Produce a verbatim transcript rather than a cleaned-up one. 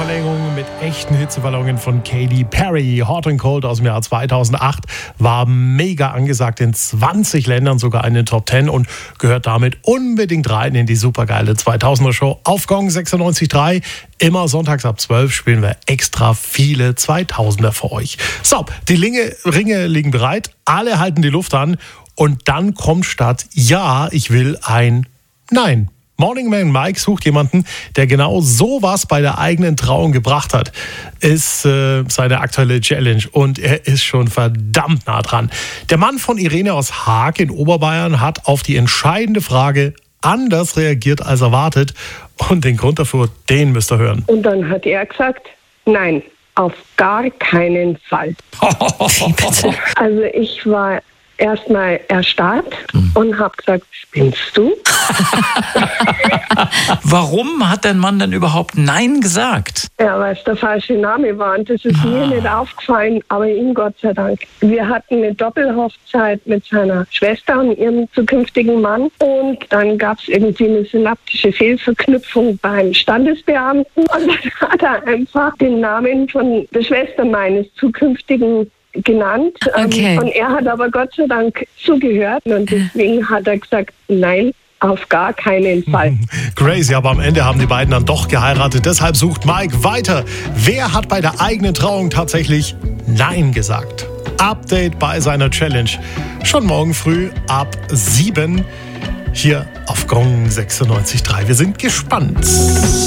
Verlängerung mit echten Hitzeballongen von Katy Perry. Hot and Cold aus dem Jahr zweitausendacht war mega angesagt in zwanzig Ländern, sogar in den Top zehn und gehört damit unbedingt rein in die supergeile zweitausender-Show auf Gong sechsundneunzig Komma drei. Immer sonntags ab zwölf spielen wir extra viele zweitausender für euch. So, die Linge, Ringe liegen bereit, alle halten die Luft an und dann kommt statt Ja, ich will ein Nein. Morning Man Mike sucht jemanden, der genau sowas bei der eigenen Trauung gebracht hat. Ist äh, seine aktuelle Challenge und er ist schon verdammt nah dran. Der Mann von Irene aus Haag in Oberbayern hat auf die entscheidende Frage anders reagiert als erwartet und den Grund dafür, den müsst ihr hören. Und dann hat er gesagt, nein, auf gar keinen Fall. Also ich war erstmal erstarrt mhm. und habe gesagt, spinnst du? Warum hat dein Mann denn überhaupt Nein gesagt? Ja, weil es der falsche Name war und das ist ah. mir nicht aufgefallen, aber ihm Gott sei Dank. Wir hatten eine Doppelhochzeit mit seiner Schwester und ihrem zukünftigen Mann und dann gab es irgendwie eine synaptische Fehlverknüpfung beim Standesbeamten und dann hat er einfach den Namen von der Schwester meines zukünftigen genannt. Okay. Und er hat aber Gott sei Dank zugehört und deswegen hat er gesagt, nein, auf gar keinen Fall. Crazy, aber am Ende haben die beiden dann doch geheiratet. Deshalb sucht Mike weiter. Wer hat bei der eigenen Trauung tatsächlich Nein gesagt? Update bei seiner Challenge. Schon morgen früh ab sieben hier auf Gong sechsundneunzig Komma drei. Wir sind gespannt.